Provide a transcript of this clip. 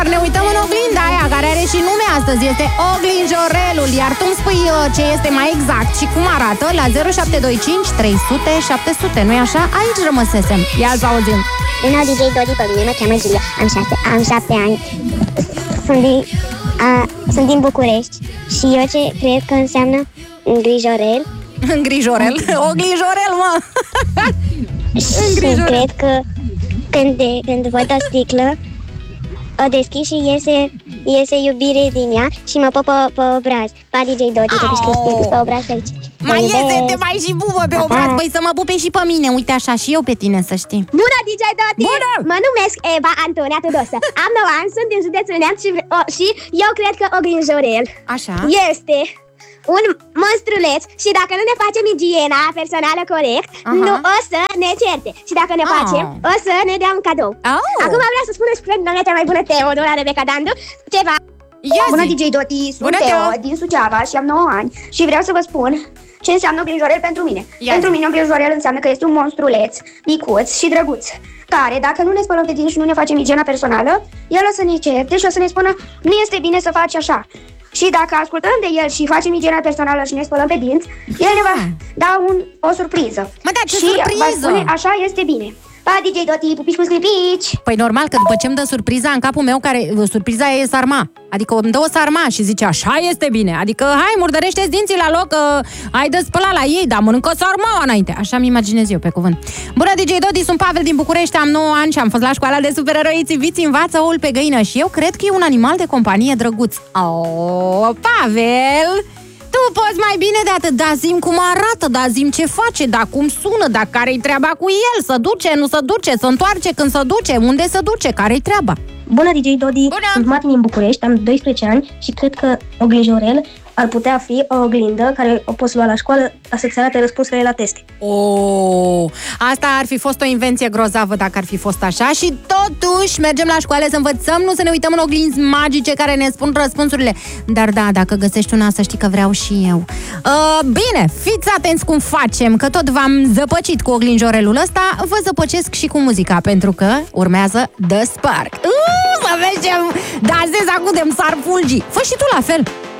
Ne uităm în oglinda aia, care are și nume astăzi. Este oglinjorelul. Iar tu îmi spui ce este mai exact și cum arată la 0725 300 700. Nu-i așa? Aici rămăsesem. Ia să auzim. Bună, DJ Dodi, pe mine mă cheamă Giulia. Am 7 ani. Sunt din București. Și eu ce cred că înseamnă îngrijorel. Îngrijorel? Oglinjorel, mă! Și cred că când văd o sticlă, o deschid și iese iubire din ea și mă pupă pe obraz. Pa, DJ Dodi, te pișcă pe obraz aici. Mai iese, te mai și pupă pe obraz. Păi să mă pupe și pe mine, uite așa, și eu pe tine, să știi. Bună, DJ Dodi! Bună! Mă numesc Eva Antonia Tudosă. Am 9 ani, sunt din județul Neamț și eu cred că oglinjorel Așa. este un monstruleț și dacă nu ne facem igiena personală corect, nu o să ne certe. Și dacă ne facem, o să ne dea un cadou. Acum vreau să spun despre doamna cea mai bună Teodora Rebecca Dandu ceva. Bună, DJ Doti, sunt Teo din Suceava și am 9 ani și vreau să vă spun ce înseamnă oglinjorel pentru mine. Pentru mine oglinjorel înseamnă că este un monstruleț, micuț și drăguț, care dacă nu ne spălăm pe dinți și nu ne facem igiena personală, el o să ne certe și o să ne spună nu este bine să faci așa. Și dacă ascultăm de el și facem igiena personală și ne spălăm pe dinți, el ne va da o surpriză. Mă, dar ce și surpriză! va spune așa este bine. Pa, DJ Doti, pupici cu sclipici! Păi normal că după ce îmi dă surpriza în capul meu, surpriza e sarma. Adică îmi dă o sarma și zice așa este bine. Adică hai, murdărește-ți dinții la loc, ai de spălat la ei, dar mănâncă sarma înainte. Așa mi imaginez eu, pe cuvânt. Bună, DJ Doti, sunt Pavel din București, am 9 ani și am fost la școala de supereroi Țiviți învață oul pe găină și eu cred că e un animal de companie drăguț. Oh, Pavel! Tu poți mai bine de atât, dar zi-mi cum arată, dar zi-mi ce face, dar cum sună, dar care-i treaba cu el, să duce, nu să duce, să întoarce când să duce, unde să duce, care-i treaba? Bună, DJ Dodi! Bună! Sunt Martin din București, am 12 ani și cred că oglinjorel ar putea fi o oglindă care o poți lua la școală ca să-ți arate răspunsurile la teste. Asta ar fi fost o invenție grozavă dacă ar fi fost așa și totuși mergem la școală să învățăm, nu să ne uităm în oglinzi magice care ne spun răspunsurile. Dar da, dacă găsești una, să știi că vreau și eu. Bine, fiți atenți cum facem, că tot v-am zăpăcit cu oglinjorelul ăsta, vă zăpăcesc și cu muzica, pentru că urmează The Spark. Să vezi ce dansez acum de-mi sar fulgii. Fă și tu la fel!